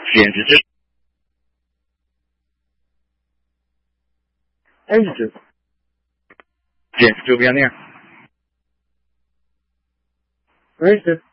简直是。 哎，这简直就不要那样。 哎，这